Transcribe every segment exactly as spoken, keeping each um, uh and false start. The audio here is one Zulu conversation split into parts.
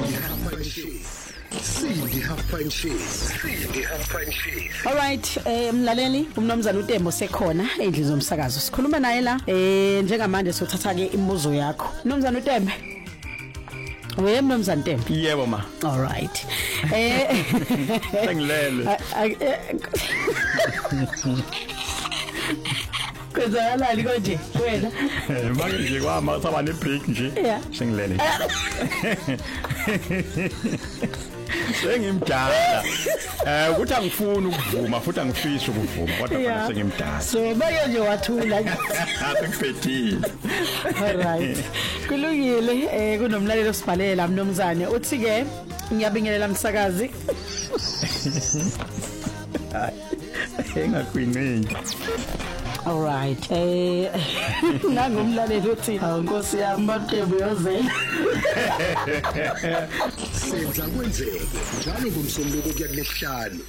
Sindi half pint cheese. Sindi half pint cheese. All right, eh mlaleli, umnomzana uTembo sekhona endlini zomsakazo. Sikhuluma naye la eh njengamanje sothatha ke imibuzo yakho. Umnomzana uTembe. We mnomzana Tembe. Yebo ma. All right. Eh Sengilele. Kwenzakala konje wena? Eh manje nje kwama saba ne break nje. Sengilele. Sengimdala. Eh ukuthi angifuni ukuvuma futhi angifisi ukuvuma kodwa khona sengimdala. So beke nje wathula. Sengifethile. All right. Kulungile eh kunomlalelo sibhalela mnomzane uthi ke ngiyabingelela msakazi. Engakwinqini. All right. Eh nangumlalelo uthi awunkosi yami Matembu yozela. Senza kwenzeke njalo ngomsombuluko kuya kulesihlanu.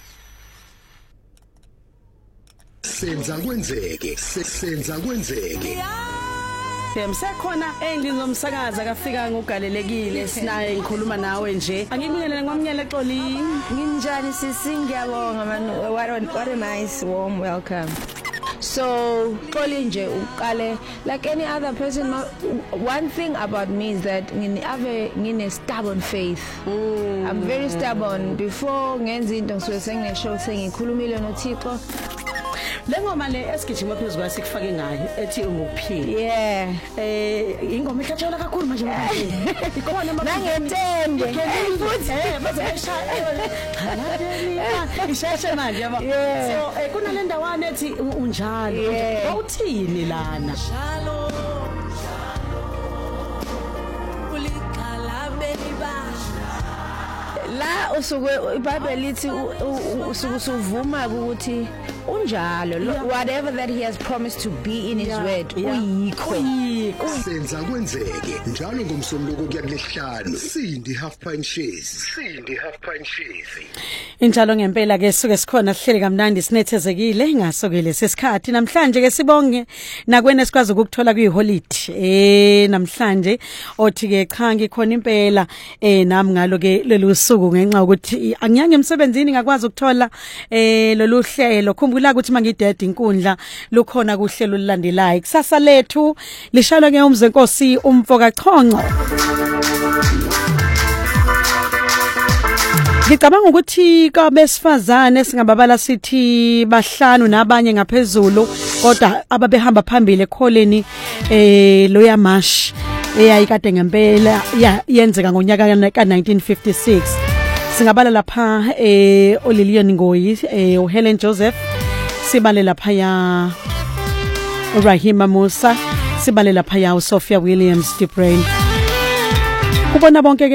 Senza kwenzeke, senza kwenzeke. Semsekhona endlini zomsakaza kafika ngogalelekile sinaye ngikhuluma nawe nje. Angikubingelele ngomnyele xoli. Nginjani sisi ngiyabonga man. What a, what a nice warm welcome. So xoli nje uqale like any other person. One thing about me is that ngini ave ngine stubborn faith. Mm. I'm very stubborn. Before ngenza into ngisuke sengisho sengikhulumile noThixo. Lengoma le esigijima phezulu kwasikufake ngayo ethi unguphili. Yeah. Eh ingoma ehlatshelwa kakhulu manje manje. Ikhona nangeTembe. Futhi eh bese eshaya. Haladeli. Isheshe manje yabo. So eh kuna le ndawana ethi unjalo. Awuthini lana? Shalom. Ulikhala beliba. La usuke iBhayibheli lithi usuke usuvuma ukuthi unjalo whatever that he has promised to be in his yeah. word uyikho senza kwenzeke njalo ngomsombuluko kuya kulesihlanu Sindi half pint cheese Sindi half pint cheese injalo ngempela ke suke sikhona sihlele kamnandi sinethezekile ngasokele sesikhathi namhlanje ke sibonge nakwena sikwazi ukuthola kuyiholiday eh namhlanje othi ke cha ngikhona impela eh nami ngalo ke lelu suku ngenxa ukuthi angiyange emsebenzini ngakwazi ukuthola eh lolu hlelo khumbula ukuthi mangidede inkundla lukhona kuhlelo olulandelayo kusasa lethu lishalwa ke umzenkosi umfoka chonco. Ngicabanga ukuthi kabesifazane singababala sithi bahlanu nabanye ngaphezulu kodwa ababehamba phambili ekholeni eh lo yamash eyayikade ngempela yenzeka ngonyaka ka nineteen fifty-six singabala lapha eh uLillian Ngoyi eh uHelen Joseph sibale lapha ya Rahima Musa sibale lapha ya uSophia Williams Debrain kubona bonke